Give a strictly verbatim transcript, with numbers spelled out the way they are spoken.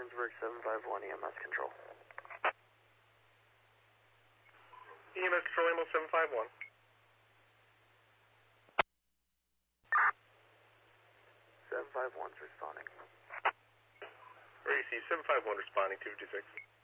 Orangeburg seven five one, E M S control. E M S control, Amos seven five one. seven five one's responding. R A C seven five one responding, two fifty-six.